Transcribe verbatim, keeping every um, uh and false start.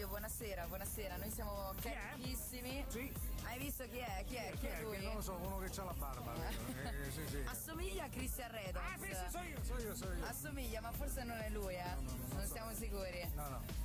Fabio, buonasera, buonasera, noi siamo carichissimi. Sì. Hai visto chi è? Chi è? Chi, Chi è è? lui? Che non lo so, uno che c'ha la barba. Eh, sì, sì. Assomiglia a Christian Redox. Ah, sì, so io, so io, so io. Assomiglia, ma forse non è lui, eh. No, no, no, non so. siamo sicuri. No, no.